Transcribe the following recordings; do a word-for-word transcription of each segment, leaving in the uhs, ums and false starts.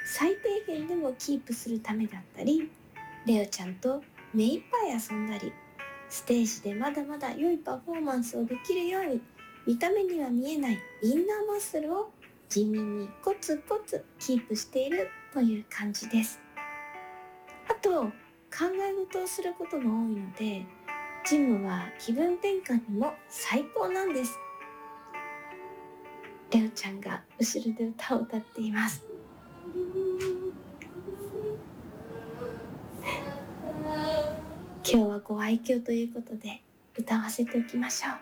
最低限でもキープするためだったり、レオちゃんと目いっぱい遊んだり、ステージでまだまだ良いパフォーマンスをできるように、見た目には見えないインナーマッスルを地味にコツコツキープしているという感じです。あと、考え事をすることが多いので、ジムは気分転換にも最高なんです。レオちゃんが後ろで歌を歌っています。今日はご愛嬌ということで歌わせておきましょ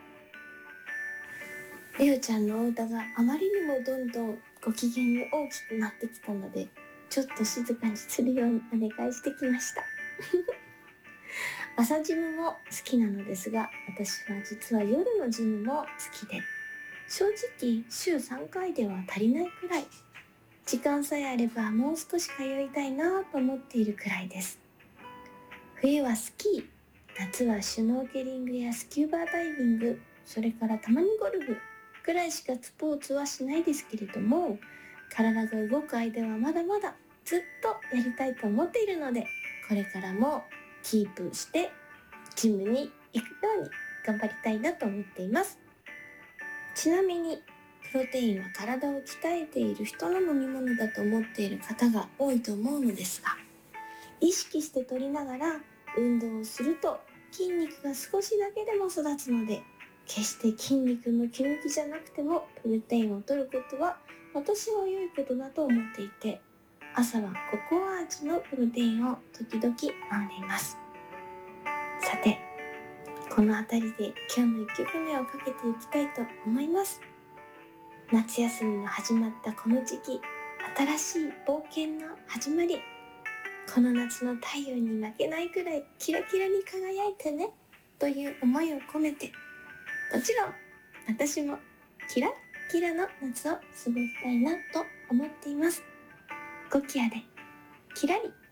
う。レオちゃんのお歌があまりにもどんどんご機嫌に大きくなってきたので、ちょっと静かにするようにお願いしてきました朝ジムも好きなのですが、私は実は夜のジムも好きで、正直週さんかいでは足りないくらい、時間さえあればもう少し通いたいなと思っているくらいです。冬はスキー、夏はシュノーケリングやスキューバダイビング、それからたまにゴルフくらいしかスポーツはしないですけれども、体が動く間はまだまだずっとやりたいと思っているので、これからもキープしてジムに行くように頑張りたいなと思っています。ちなみにプロテインは体を鍛えている人の飲み物だと思っている方が多いと思うのですが、意識して取りながら運動をすると筋肉が少しだけでも育つので、決して筋肉ムキムキじゃなくてもプロテインを取ることは私は良いことだと思っていて、朝はココア味のプロテインを時々飲んでいます。さて、この辺りで今日のいっきょくめをかけていきたいと思います。夏休みの始まったこの時期、新しい冒険の始まり、この夏の太陽に負けないくらいキラキラに輝いてねという思いを込めて、もちろん私もキラッキラの夏を過ごしたいなと思っています。ゴキアでキラリ